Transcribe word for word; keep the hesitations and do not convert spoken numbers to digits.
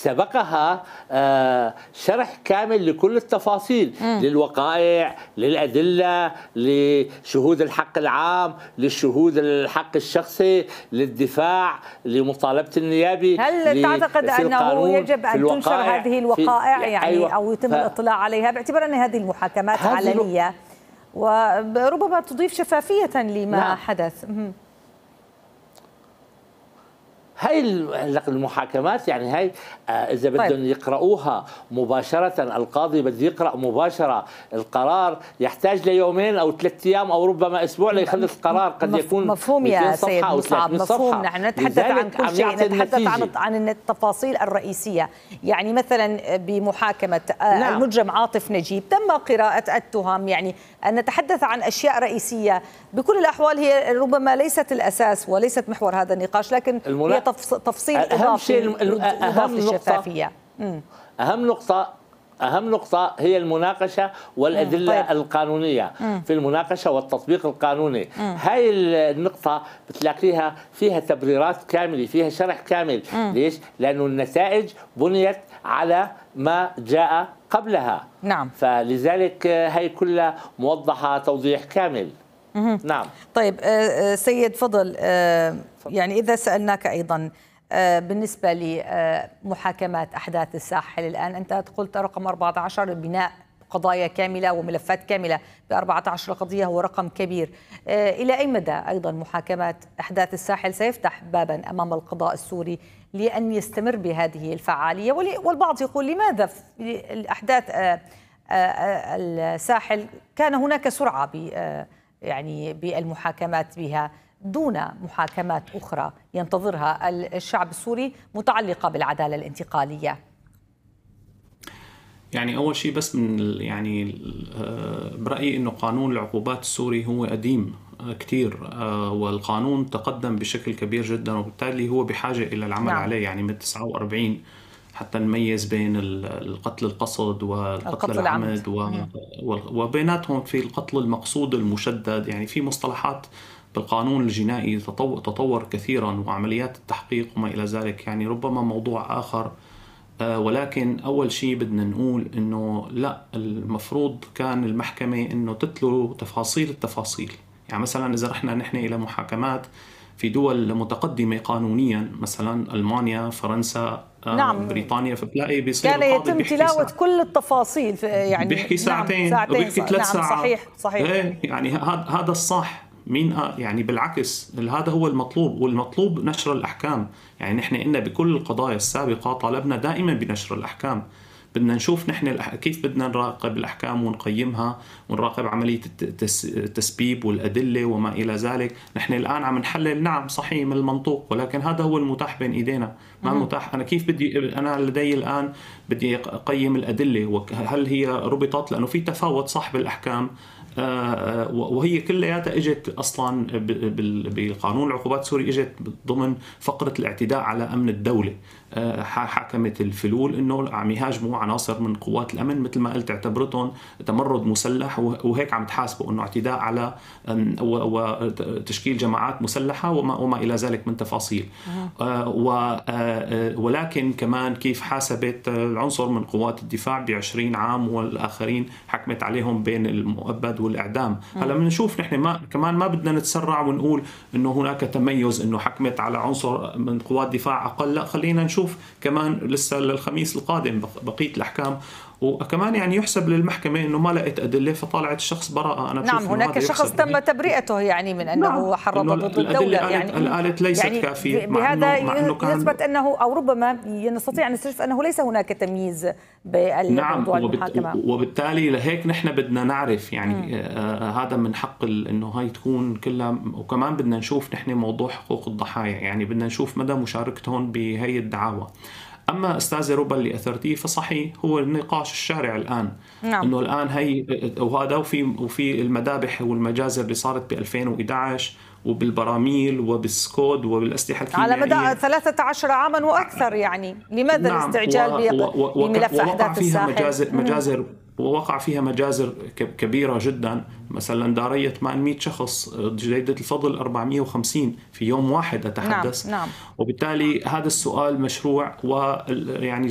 سبقها شرح كامل لكل التفاصيل، م. للوقائع، للأدلة، لشهود الحق العام، للشهود الحق الشخصي، للدفاع، لمطالبة النيابي. هل تعتقد أنه يجب أن تنشر هذه الوقائع يعني أيوة أو يتم ف... الاطلاع عليها باعتبار أن هذه المحاكمات علنية وربما تضيف شفافية لما نعم. حدث؟ هاي المحاكمات يعني هاي إذا بدهم طيب. يقرؤوها مباشرة، القاضي بده يقرأ مباشرة القرار يحتاج ليومين أو ثلاثة أيام أو ربما أسبوع ليخلص القرار، قد يكون مفهوم يا سيد مصعب، مفهوم. نحن نتحدث عن كل شيء، نتحدث عن عن التفاصيل الرئيسية. يعني مثلا بمحاكمة نعم. المجرم عاطف نجيب تم قراءة التهم، يعني أن نتحدث عن أشياء رئيسية بكل الأحوال هي ربما ليست الأساس وليست محور هذا النقاش، لكن المنا... هي تفصيل إضافي أهم الشفافية. أهم نقطة أهم نقطة هي المناقشة والأدلة طيب. القانونية مم. في المناقشة والتطبيق القانوني. مم. هاي النقطة بتلاقيها فيها تبريرات كاملة، فيها شرح كامل. مم. ليش؟ لأنه النتائج بنيت على ما جاء قبلها. نعم. فلذلك هاي كلها موضحة توضيح كامل. مم. نعم. طيب سيد فضل، يعني إذا سألناك أيضا بالنسبة لمحاكمات أحداث الساحل الآن، أنت قلت رقم أربعة عشر بناء قضايا كاملة وملفات كاملة ب أربعة عشر قضية هو رقم كبير. إلى أي مدى أيضا محاكمات أحداث الساحل سيفتح بابا أمام القضاء السوري لأن يستمر بهذه الفعالية؟ والبعض يقول لماذا في الأحداث الساحل كان هناك سرعة يعني بالمحاكمات بها دون محاكمات أخرى ينتظرها الشعب السوري متعلقة بالعدالة الانتقالية؟ يعني أول شيء بس من يعني برأيي إنه قانون العقوبات السوري هو قديم كتير، والقانون تقدم بشكل كبير جدا، وبالتالي هو بحاجة إلى العمل نعم. عليه. يعني من تسعة وأربعين حتى نميز بين القتل القصد والقتل العمد وبيناتهم في القتل المقصود المشدد. يعني في مصطلحات بالقانون الجنائي تطور كثيرا وعمليات التحقيق وما إلى ذلك، يعني ربما موضوع آخر. ولكن أول شيء بدنا نقول إنه لا، المفروض كان المحكمة إنه تتلو تفاصيل التفاصيل. يعني مثلا إذا رحنا نحن إلى محاكمات في دول متقدمة قانونيا مثلا ألمانيا، فرنسا، نعم. بريطانيا، فبتلاقي بيصير كان يتم تلاوة كل التفاصيل يعني بيحكي ساعتين, نعم. ساعتين وبيحكي ثلاث نعم. ساعات. صحيح صحيح. ايه يعني هذا الصح. مين يعني بالعكس هذا هو المطلوب، والمطلوب نشر الأحكام. يعني نحن إن بكل القضايا السابقة طالبنا دائما بنشر الأحكام. بدنا نشوف نحن كيف بدنا نراقب الأحكام ونقيمها ونراقب عملية التسبيب والأدلة وما إلى ذلك. نحن الآن عم نحلل، نعم صحيح من المنطوق، ولكن هذا هو المتاح بين إيدينا. ما المتاح أنا كيف بدي أنا لدي الآن بدي أقيم الأدلة وهل هي ربطت، لأنه في تفاوت صح بالأحكام. وهي كلياتها اجت اصلا بقانون العقوبات السوري، اجت ضمن فقره الاعتداء على امن الدوله. حكمت الفلول انه عم يهاجموا عناصر من قوات الامن، مثل ما قلت اعتبرتهم تمرد مسلح، وهيك عم تحاسبوا انه اعتداء على وتشكيل جماعات مسلحه وما وما الى ذلك من تفاصيل. ولكن كمان كيف حاسبت العنصر من قوات الدفاع بعشرين عام والآخرين حكمت عليهم بين المؤبد والإعدام. هلا بنشوف نحن ما كمان ما بدنا نتسرع ونقول إنه هناك تميز إنه حكمت على عنصر من قوات دفاع أقل. لا، خلينا نشوف كمان لسه للخميس القادم بقية الأحكام. وكمان يعني يحسب للمحكمة إنه ما لقيت أدلة فطالعت الشخص براءة. أنا نعم، هناك شخص تم تبرئته يعني من أنه نعم. حرض ضد الدولة. يعني الآلة ليست يعني كافية. بهذا يثبت أنه أو ربما نستطيع أن نستشف أنه ليس هناك تمييز بالموضوع نعم. المحاكمة. وبالتالي لهيك نحن بدنا نعرف يعني آه هذا من حق إنه هاي تكون كلها. وكمان بدنا نشوف نحن موضوع حقوق الضحايا، يعني بدنا نشوف مدى مشاركتهم بهي الدعاوى. أما أستاذة ربا اللي أثرتيه فصحيح هو النقاش الشارع الآن. نعم. إنه الآن هي وهذا وفي وفي المذابح والمجازر اللي صارت ب ألفين وإحدى عشر وبالبراميل وبالسكود وبالأسلحة الكيميائية على مدى ثلاثة عشر عاما وأكثر. يعني لماذا نعم. الاستعجال بملف أحداث الساحل؟ مجازر, مجازر ووقع فيها مجازر كبيرة جدا. مثلا دارية ثمانمئة شخص، جريدة الفضل أربعمئة وخمسين في يوم واحد أتحدث. نعم. نعم. وبالتالي هذا السؤال مشروع، ويعني